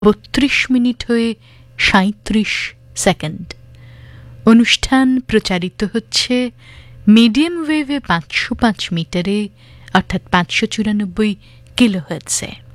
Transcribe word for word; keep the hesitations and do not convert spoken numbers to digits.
বত্রিশ মিনিট হয়ে সাঁত্রিশ সেকেন্ড। অনুষ্ঠান প্রচারিত হচ্ছে মিডিয়াম ওয়েভে পাঁচশো পাঁচ মিটারে অর্থাৎ পাঁচশো চুরানব্বই কিলোহার্টজে।